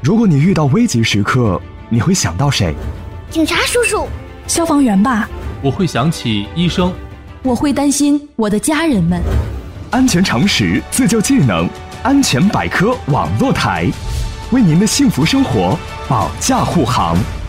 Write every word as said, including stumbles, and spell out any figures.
如果你遇到危急时刻，你会想到谁？ 警察叔叔。 消防员吧。 我会想起医生。 我会担心我的家人们。 安全常识，自救技能，安全百科网络台，为您的幸福生活保驾护航。